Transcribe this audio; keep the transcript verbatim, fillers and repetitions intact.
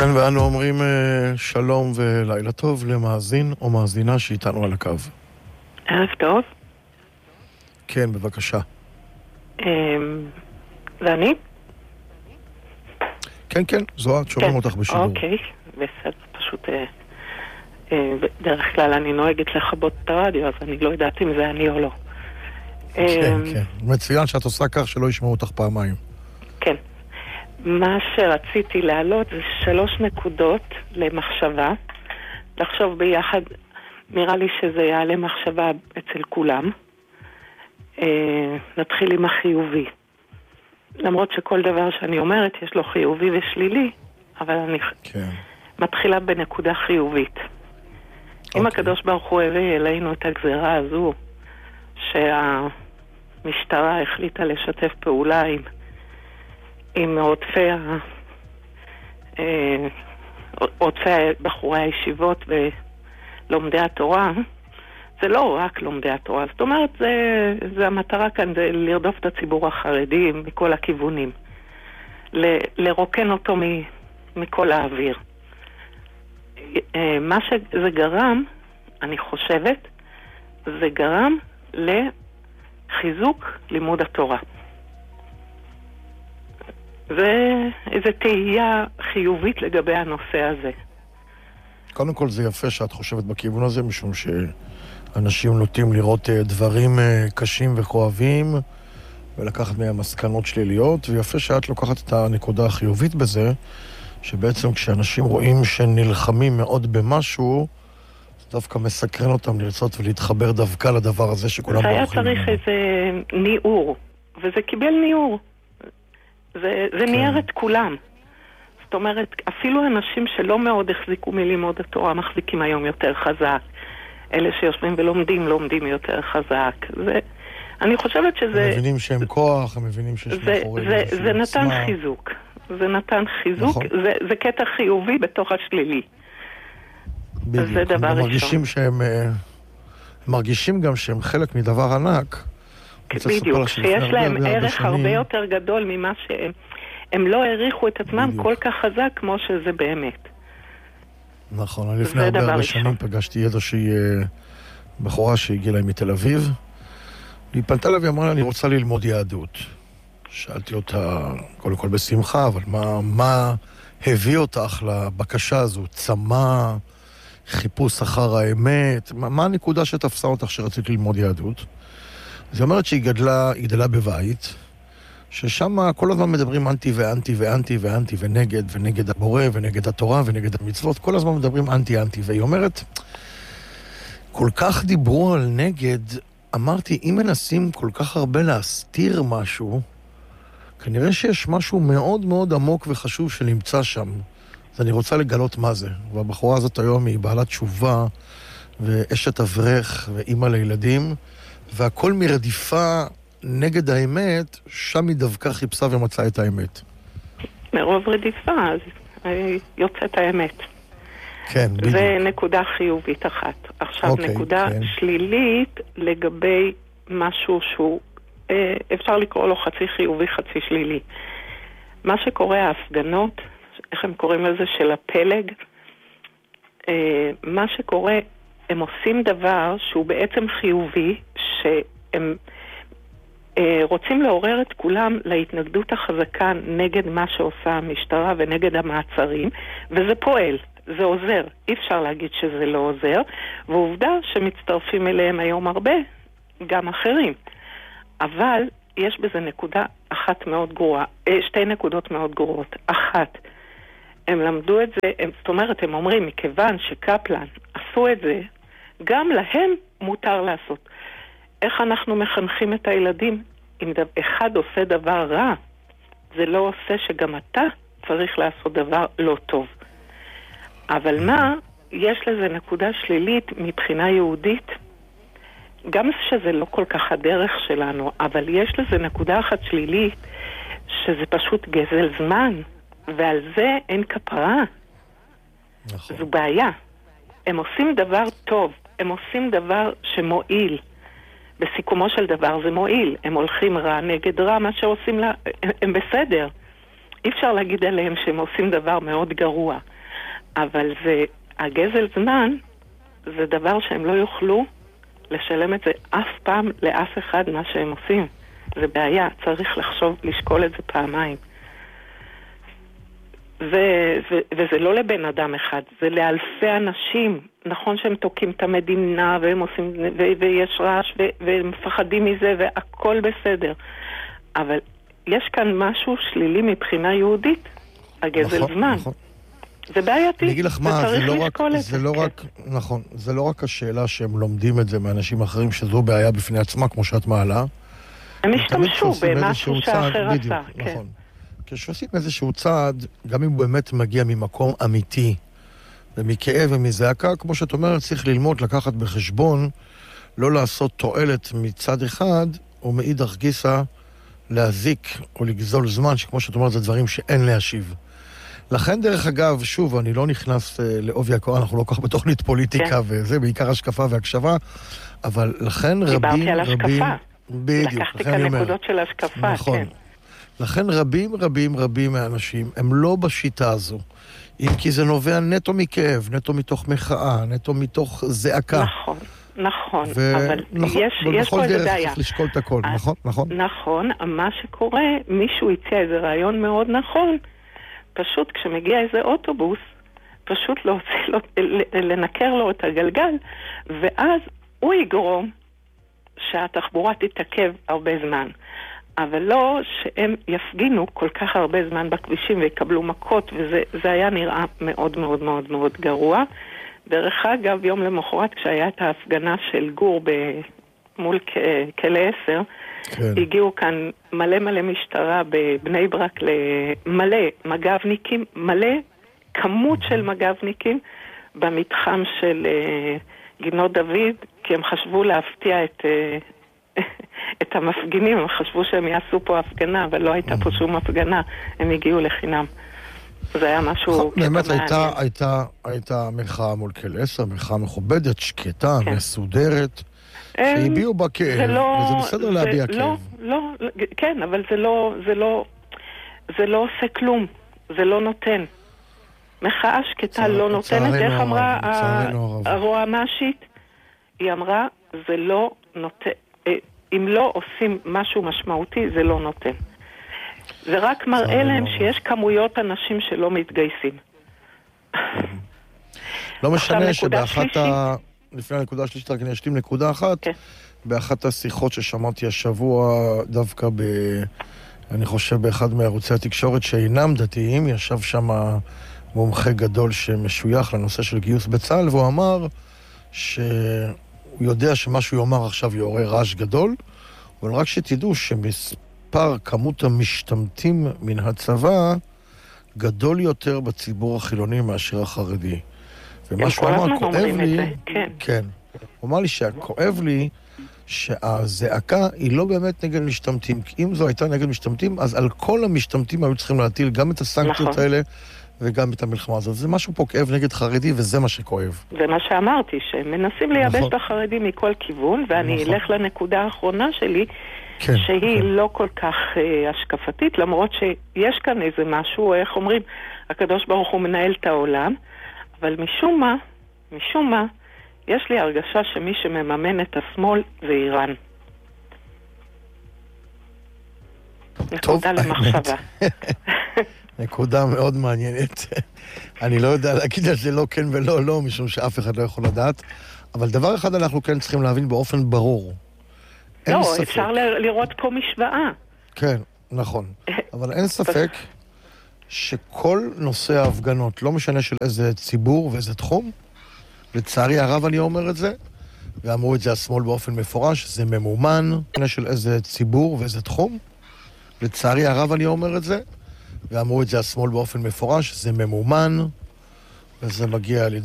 כן, ואנו אומרים שלום ולילה טוב למאזין או מאזינה שאיתנו על הקו. ערב טוב. כן, בבקשה. זה אני? כן, כן, זו את, שומעים אותך בשידור. אוקיי, בסדר, פשוט בדרך כלל אני נוהגת לחבות את הרדיו, אז אני לא יודעת אם זה אני או לא. כן, כן, מצוין שאת עושה כך שלא ישמעו אותך פעמיים. כן. מה שרציתי להעלות זה שלוש נקודות למחשבה. לחשוב ביחד, נראה לי שזה יעלה מחשבה אצל כולם. אה, נתחיל עם החיובי. למרות שכל דבר שאני אומרת יש לו חיובי ושלילי, אבל אני כן. מתחילה בנקודה חיובית. Okay. אם הקדוש ברוך הוא הביא אלינו את הגזרה הזו, שהמשטרה החליטה לשתף פעולה עם עם עודפי עודפי בחורי הישיבות ולומדי התורה, זה לא רק לומדי התורה, זאת אומרת, זה, זה המטרה כאן, זה לרדוף את הציבור החרדי מכל הכיוונים, ל, לרוקן אותו מ, מכל האוויר. מה שזה גרם, אני חושבת, זה גרם לחיזוק לימוד התורה. ואיזו תהייה חיובית לגבי הנושא הזה. קודם כל זה יפה שאת חושבת בכיוון הזה, משום שאנשים נוטים לראות דברים קשים וכואבים ולקחת מהם מסקנות שליליות, ויפה שאת לוקחת את הנקודה החיובית בזה, שבעצם כשאנשים רואים שנלחמים מאוד במשהו, זה דווקא מסקרן אותם לרצות ולהתחבר דווקא לדבר הזה שכולם בורחים. זה היה צריך איזה ניעור, וזה קיבל ניעור. זה, זה כן. ניער את כולם. זאת אומרת, אפילו אנשים שלא מאוד החזיקו מלימוד התורה, מחזיקים היום יותר חזק. אלה שיושבים ולומדים, לומדים יותר חזק. זה, אני חושבת שזה... הם מבינים שהם כוח, הם מבינים שיש מאחורי... זה, זה, זה נתן עצמה. חיזוק. זה נתן חיזוק. נכון. זה, זה קטע חיובי בתוך השלילי. בדיוק. זה דבר ראשון. מרגישים שהם... מרגישים גם שהם חלק מדבר ענק. בדיוק, שיש להם ערך הרבה יותר גדול ממה שהם הם לא העריכו את עצמם כל כך חזק כמו שזה באמת. נכון, אני לפני הרבה שנים פגשתי איזושהי בחורה שהגיעה להם מתל אביב, והיא פנתה לה ואמרה לה, אני רוצה ללמוד יהדות. שאלתי אותה, קודם כל בשמחה, אבל מה, מה הביא אותך לבקשה הזו? צמא, חיפוש אחר האמת? מה, מה הנקודה שתפסה אותך שרצית ללמוד יהדות? זאת אומרת שהיא גדלה, היא גדלה בבית, ששם כל הזמן מדברים אנטי ואנטי ואנטי ואנטי ונגד, ונגד הבורא ונגד התורה ונגד המצוות, כל הזמן מדברים אנטי אנטי, והיא אומרת, כל כך דיברו על נגד, אמרתי, אם מנסים כל כך הרבה להסתיר משהו, כנראה שיש משהו מאוד מאוד עמוק וחשוב שנמצא שם. אז אני רוצה לגלות מה זה. והבחורה הזאת היום היא בעלת תשובה, ואשת אברך ואימא לילדים, והכל מרדיפה נגד האמת, שם היא דווקא חיפשה ומצאה את האמת. מרוב רדיפה, אז יוצאת האמת. כן, בדיוק. זה נקודה חיובית אחת. עכשיו אוקיי, נקודה כן. שלילית לגבי משהו שהוא, אפשר לקרוא לו חצי חיובי, חצי שלילי. מה שקורה, ההפגנות, איך הם קוראים לזה, של הפלג, מה שקורה, הם עושים דבר שהוא בעצם חיובי, שהם רוצים לעורר את כולם להתנגדות החזקה נגד מה שעושה המשטרה ונגד המעצרים, וזה פועל, זה עוזר. אי אפשר להגיד שזה לא עוזר, ועובדה שמצטרפים אליהם היום הרבה, גם אחרים. אבל יש בזה נקודה אחת מאוד גרועה, שתי נקודות מאוד גרועות. אחת, הם למדו את זה, הם, זאת אומרת, הם אומרים, מכיוון שקפלן עשו את זה, גם להם מותר לעשות. איך אנחנו מחנכים את הילדים? אם אחד עושה דבר רע, זה לא עושה שגם אתה צריך לעשות דבר לא טוב. אבל מה, יש לזה נקודה שלילית מבחינה יהודית, גם שזה לא כל כך הדרך שלנו, אבל יש לזה נקודה אחת שלילית, שזה פשוט גזל זמן, ועל זה אין כפרה. נכון. זו בעיה. הם עושים דבר טוב, הם עושים דבר שמועיל. בסיכומו של דבר זה מועיל. הם הולכים רע נגד רע, מה שעושים לה, הם בסדר. אי אפשר להגיד עליהם שהם עושים דבר מאוד גרוע. אבל זה, הגזל זמן, זה דבר שהם לא יוכלו לשלם את זה אף פעם לאף אחד מה שהם עושים. זה בעיה, צריך לחשוב, לשקול את זה פעמיים. ו- ו- וזה לא לבן אדם אחד, זה לאלפי אנשים. נכון שהם תוקעים את המדינה והם עושים, ו- ויש רעש ו- והם מפחדים מזה והכל בסדר. אבל יש כאן משהו שלילי מבחינה יהודית, הגזל נכון, זמן. נכון. זה בעייתי. אני אגיד לך מה, זה לא רק, זה לא כן. רק, נכון, זה לא רק השאלה שהם לומדים את זה מאנשים אחרים, שזו בעיה בפני עצמה, כמו שאת מעלה. הם השתמשו במשהו שאחר עשה. נכון. כשעושים איזשהו צעד, גם אם הוא באמת מגיע ממקום אמיתי, ומכאב ומזעקה, כמו שאת אומרת, צריך ללמוד, לקחת בחשבון, לא לעשות תועלת מצד אחד, או מאידך גיסא, להזיק או לגזול זמן, שכמו שאת אומרת, זה דברים שאין להשיב. לכן, דרך אגב, שוב, אני לא נכנס uh, לעובי הקורה, אנחנו לא כך בתוכנית פוליטיקה כן. וזה, בעיקר השקפה והקשבה, אבל לכן רבים, דיברתי על רבים... השקפה. בדיוק, לקחתי כאן נקודות של השקפה, נכון. כן. לכן רבים, רבים, רבים מהאנשים, הם לא בשיטה הזו. אם כי זה נובע נטו מכאב, נטו מתוך מחאה, נטו מתוך זעקה. נכון, נכון, ו... אבל נכון, יש, יש פה איזה בעיה. צריך לשקול את הכל, נכון, נכון. נכון, מה שקורה, מישהו הציע איזה רעיון מאוד נכון, פשוט כשמגיע איזה אוטובוס, פשוט להוציא לו, לנקר לו את הגלגל, ואז הוא יגרום שהתחבורה תתעכב הרבה זמן. אבל לא שהם יפגינו כל כך הרבה זמן בכבישים ויקבלו מכות, וזה היה נראה מאוד מאוד מאוד מאוד גרוע. דרך אגב, יום למחרת כשהיה את ההפגנה של גור ב... מול כלא עשר, כן. הגיעו כאן מלא מלא משטרה בבני ברק, מלא מג"בניקים, מלא כמות של מג"בניקים במתחם של גינות דוד, כי הם חשבו להפתיע את... את המפגינים, הם חשבו שהם יעשו פה הפגנה, אבל לא הייתה פה שום הפגנה, הם הגיעו לחינם. זה היה משהו... באמת הייתה, הייתה, הייתה מחאה מול כלא עשר, מחאה מכובדת, שקטה, מסודרת, שהביעו בה כאב, וזה בסדר להביע כאב. לא, לא, כן, אבל זה לא, זה לא, זה לא עושה כלום, זה לא נותן. מחאה שקטה לא נותנת, איך אמרה הרועמשית? היא אמרה, זה לא נותן. אם לא עושים משהו משמעותי, זה לא נותן. זה רק מראה להם שיש כמויות אנשים שלא מתגייסים. לא משנה שבאחת ה... לפני הנקודה השלישית, רק אני אשלים נקודה אחת, באחת השיחות ששמעתי השבוע, דווקא ב... אני חושב באחד מערוצי התקשורת שאינם דתיים, ישב שם מומחה גדול שמשוייך לנושא של גיוס בצה"ל, והוא אמר ש... הוא יודע שמה שהוא יאמר עכשיו יעורר רעש גדול, אבל רק שתדעו שמספר כמות המשתמטים מן הצבא גדול יותר בציבור החילוני מאשר החרדי. ומה שהוא אמר, כואב לי, כן. כן, הוא אמר לי שהכואב לי שהזעקה היא לא באמת נגד משתמטים, כי אם זו הייתה נגד משתמטים, אז על כל המשתמטים היו צריכים להטיל גם את הסנקציות נכון. האלה, וגם את המלחמה הזאת. זה משהו פה כאב נגד חרדי, וזה מה שכואב. זה מה שאמרתי, שהם מנסים לייבש נכון. את החרדים מכל כיוון, ואני נכון. אלך לנקודה האחרונה שלי, כן, שהיא כן. לא כל כך אה, השקפתית, למרות שיש כאן איזה משהו, איך אומרים, הקדוש ברוך הוא מנהל את העולם, אבל משום מה, משום מה, יש לי הרגשה שמי שמממן את השמאל זה איראן. נקודה למחשבה. נקודה מאוד מעניינת. אני לא יודע להגיד על זה לא כן ולא לא, משום שאף אחד לא יכול לדעת. אבל דבר אחד אנחנו כן צריכים להבין באופן ברור. לא, אפשר לראות פה משוואה. כן, נכון. אבל אין ספק שכל נושא ההפגנות, לא משנה של איזה ציבור ואיזה תחום, לצערי הרב אני אומר את זה, ואמרו את זה השמאל באופן מפורש, זה ממומן, של איזה ציבור ואיזה תחום, לצערי הרב אני אומר את זה, ואמרו את זה השמאל באופן מפורש, זה ממומן, וזה מגיע על ידי